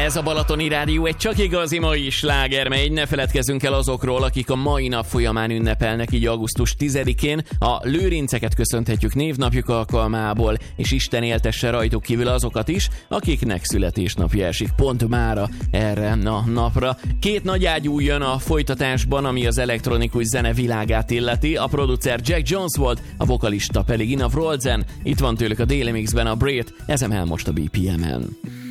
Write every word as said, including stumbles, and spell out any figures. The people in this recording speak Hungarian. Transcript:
Ez a Balatoni Rádió egy csak igazi mai sláger, mely ne feledkezzünk el azokról, akik a mai nap folyamán ünnepelnek, így augusztus tizedikén. A lőrinceket köszönhetjük névnapjuk alkalmából, és Isten éltesse rajtuk kívül azokat is, akiknek születésnapja esik pont mára erre a napra. Két nagy ágyú jön a folytatásban, ami az elektronikus zene világát illeti. A producer Jack Jones volt, a vokalista pedig Ina Wroldsen. Itt van tőlük a Daily Mixben a Brit, ezem el most a bé pé em-en.